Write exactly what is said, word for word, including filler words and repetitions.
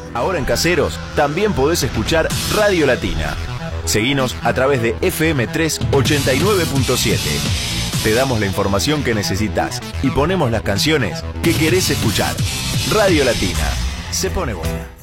Ahora en Caseros también podés escuchar Radio Latina. Seguinos a través de F M tres ochenta y nueve punto siete. Te damos la información que necesitas y ponemos las canciones que querés escuchar. Radio Latina. Se pone buena.